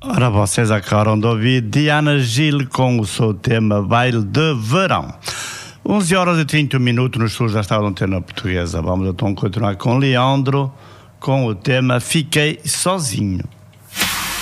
Ora, vocês acabaram de ouvir Diana Gil com o seu tema Baile de Verão. 11 horas e 30 minutos nos sul da Antena Portuguesa. Vamos então continuar com Leandro com o tema Fiquei Sozinho.